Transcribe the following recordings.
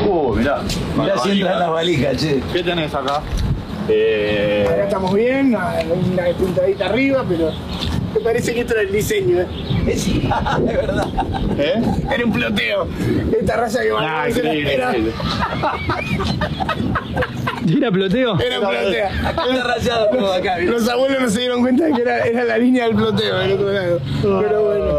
Mirá. Mirá si entran las valijas, che. ¿Qué tenés acá? Acá estamos bien, una puntadita arriba, pero me parece que esto era el diseño, Sí, de verdad. Era un ploteo. Esta raza que Nah, increíble. ¿Era ploteo? Era un ploteo. Acá está rayado todo acá, mirá. Los abuelos no se dieron cuenta de que era la línea del ploteo del otro lado. Pero bueno.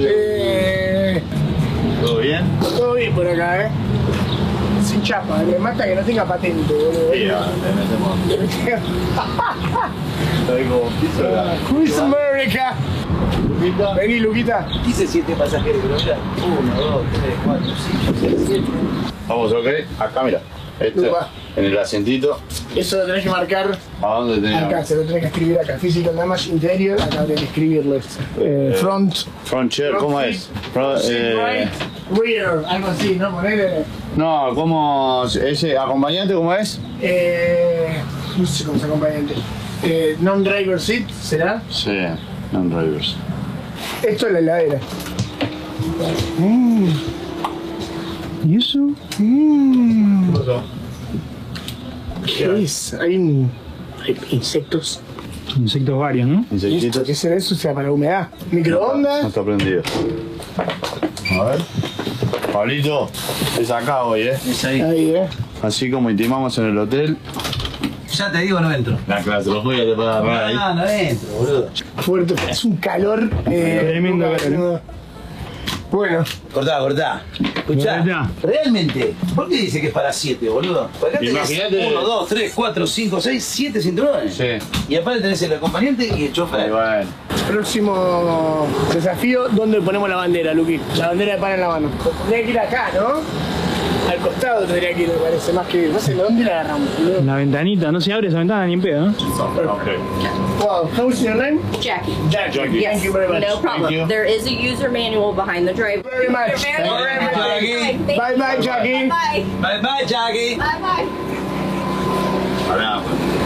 ¿Todo bien? Todo bien por acá, sin chapa, me mata que no tenga patente, boludo. Sí, te metemos. Estoy como piso de la... Who's America? Luquita. Vení, Luquita. Dice 7 pasajeros, pero mirá. 1, 2, 3, 4, 5, 6, 7. Vamos, ok. Acá, mira. Este, Lupa. en el asientito. Eso lo tenés que marcar ¿A dónde tenés? acá, se lo tenés que escribir acá. Physical damage interior, acá tenés que escribirlo. Front. Front chair, ¿cómo seat, es? Front, seat right, rear, algo así, ¿no? Ponele. no, ¿cómo? ¿Ese acompañante cómo es? No sé cómo es acompañante. Non-driver seat, ¿será? Sí, non-drivers. Esto es la heladera. ¿Y eso? ¿Qué pasó? ¿Qué es? Hay insectos. Insectos varios, ¿no? ¿Listo? Insectitos. ¿Qué será eso? O sea, para la humedad. No ¿Microondas? está prendido. A ver. Pablito, es acá hoy, Es ahí. Ahí, Así como intimamos en el hotel. Ya te digo, no entro. La claustrofobia te puede agarrar ahí. No entro, boludo. Fuerte, es un calor. Tremendo nunca- calor. Bueno, Cortá. Escuchá, Cortá. realmente, ¿por qué dice que es para 7, boludo? Porque acá tenés Imagínate- 1, 2, 3, 4, 5, 6, 7 cinturones. Sí. Y aparte tenés el acompañante y el chofer. Bueno. próximo desafío, ¿dónde ponemos la bandera, Luqui? La bandera de pan en la mano. Tendría que ir acá, ¿no? Al costado tendría que ir, me parece, más que ir. No sé, ¿dónde la agarramos? boludo? La ventanita, no se abre esa ventana ni en pedo, ¿no? Okay. Wow, how's your name? Jackie. Jackie. Yes, Thank you very much. no problem. you. There is a user manual behind the driver. Very much. You're very Thank you welcome. Jackie. Bye bye, Jackie. Bye. Bye bye, Jackie. Bye bye. Pará,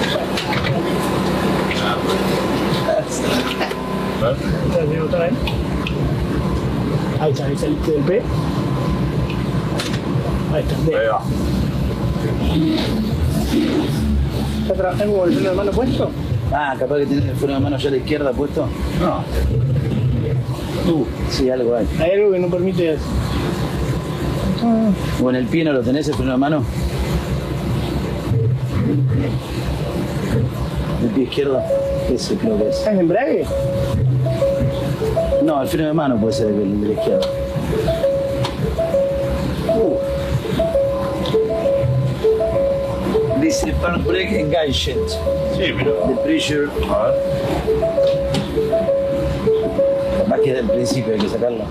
Ahí está, ahí saliste del P. Ahí está, D. ahí va. ¿Está trabajando con el freno de mano puesto? Ah, capaz que tenés el freno de mano ya a la izquierda puesto. No. Sí, algo hay. Hay algo que no permite eso. O en el pie no lo tenés el freno de mano. El pie izquierdo. Ese creo que es. ¿Estás en embrague? No, el freno de mano puede ser el de la izquierda. Dice front brake engagement. Sí, pero. The pressure. A ver. Capaz que desde el principio hay que sacarlo.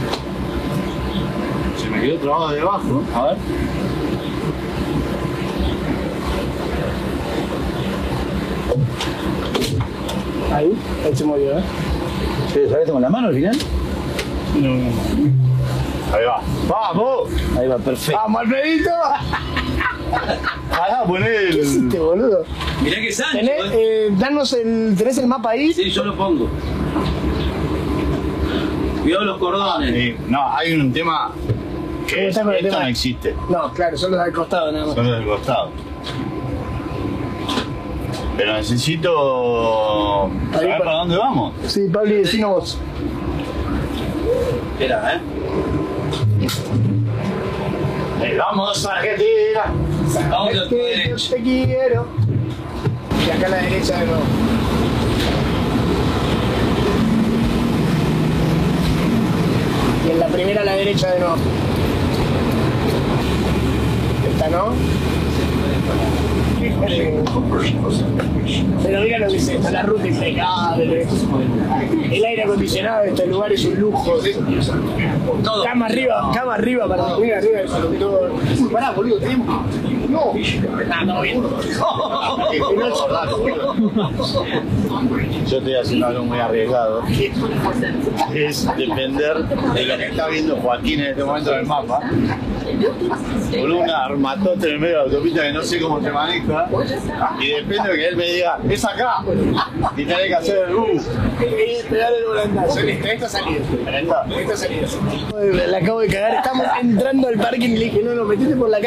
Se me quedó trabado debajo. A ver. Ahí se movió, ¿eh? ¿Te sacaste con la mano al final? Ahí va. ¡Vamos! Ahí va, perfecto. ¡Vamos, Alfredito! Pará, poné ¿Qué el. hiciste, boludo? Mirá que Sancho. ¿Tenés el mapa ahí? Sí, yo lo pongo. Cuidado los cordones. No, hay un tema que ¿Cómo estás con el esto tema? no existe. No, claro, son los del costado nada más. Son los del costado. Pero necesito saber Ahí, para dónde vamos. Sí, Pablo, decinos vos. Espera, ¡Vamos, Argentina! Vamos a tu Es que derecha. yo te quiero. Y acá a la derecha de nuevo. Y en la primera a la derecha de nuevo. Esta no. Pero mira lo que dice, está la ruta impecable. El aire acondicionado de este lugar es un lujo. Todo. Cama arriba para dormir arriba del conductor. Uy, pará, boludo, tenemos. No. Ah, no, bien. Yo estoy haciendo algo muy arriesgado. Es depender de lo que está viendo Joaquín en este momento en el mapa. Con una armatote en el medio de la autopista que no sé cómo se maneja. Y depende de que él me diga, es acá. Y tenés que hacer el Pegar el volantazo. Esta salida. Esta salida. Le acabo de cagar. Estamos entrando al parking y le dije, no, metete por la calle.